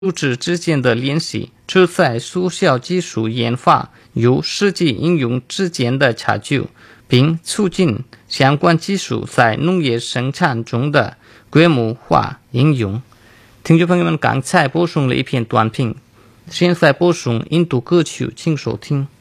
组织之间的联系，这在速效技术研发与实际应用之间的差距，并促进相关技术在农业生产中的规模化应用。听众朋友们，刚才播送了一篇短评，现在播送印度歌曲，请收听。